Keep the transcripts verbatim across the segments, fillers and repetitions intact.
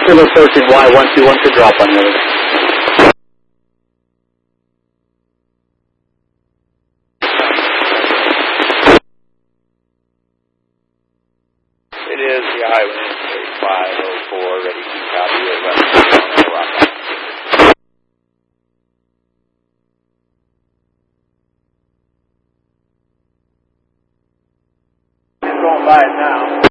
still approaching Y one two one to drop on the other. It is the Iowa Interstate five oh four, ready to copy your west rock. It's going by it now.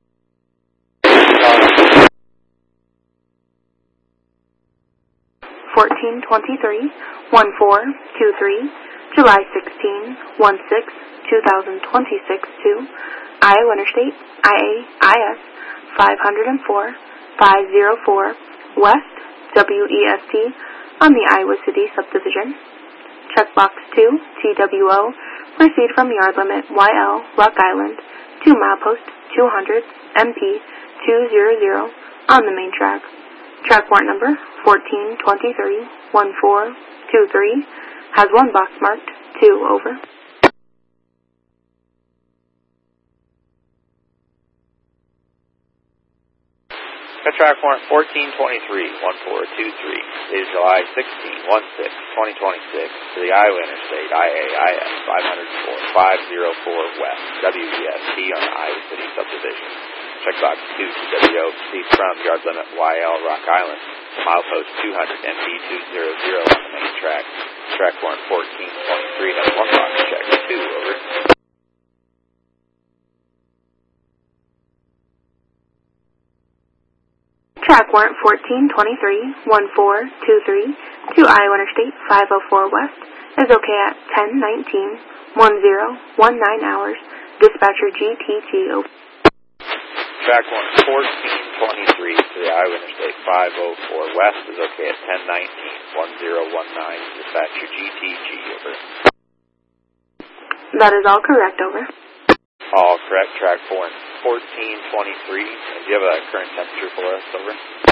fourteen twenty-three, one four two three, July sixteenth, sixteen, two thousand twenty-six to Iowa Interstate I A I S five oh four, five oh four West W E S T on the Iowa City subdivision. Checkbox two, T W O, proceed from yard limit Y L, Rock Island, to milepost two hundred, M P two hundred on the main track. Track warrant number fourteen twenty-three, one four two three has one box marked two, over. Track warrant fourteen twenty-three, one four two three, dated July sixteenth, sixteen, twenty twenty-six, to the Iowa Interstate I A I S five oh four, five oh four West W E S T on the Iowa City subdivision. Checkbox two, T W O, proceed from yard limit Y L, Rock Island, to milepost two hundred, M P two hundred on the main track. Track warrant fourteen twenty-three has one box check, two, over. Track warrant fourteen twenty-three, one four two three to Iowa Interstate five oh four West is okay at ten nineteen, ten nineteen hours. Dispatcher G T G, over. Track warrant fourteen twenty-three to the Iowa Interstate five oh four West is okay at ten nineteen, ten nineteen. Dispatcher G T G, over. That is all correct, over. All correct. Track warrant fourteen twenty-three. Do you have a current temperature for us, over?